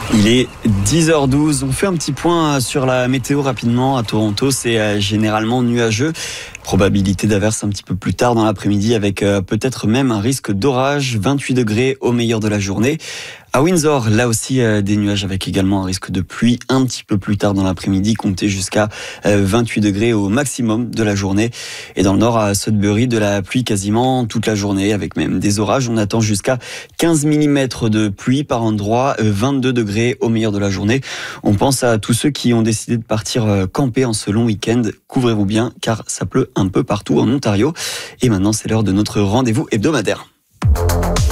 Il est 10h12, on fait un petit point sur la météo rapidement à Toronto, c'est généralement nuageux. Probabilité d'averse un petit peu plus tard dans l'après-midi avec peut-être même un risque d'orage, 28 degrés au meilleur de la journée. À Windsor, là aussi des nuages avec également un risque de pluie un petit peu plus tard dans l'après-midi, comptez jusqu'à 28 degrés au maximum de la journée. Et dans le nord à Sudbury, de la pluie quasiment toute la journée avec même des orages. On attend jusqu'à 15 mm de pluie par endroit, 22 degrés au meilleur de la journée. On pense à tous ceux qui ont décidé de partir camper en ce long week-end. Couvrez-vous bien car ça pleut un peu partout en Ontario. Et maintenant, c'est l'heure de notre rendez-vous hebdomadaire.